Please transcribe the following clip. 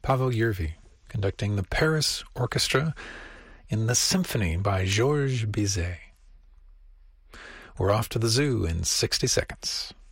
Pavel Yervi, conducting the Paris Orchestra in the Symphony by Georges Bizet. We're off to the zoo in 60 seconds.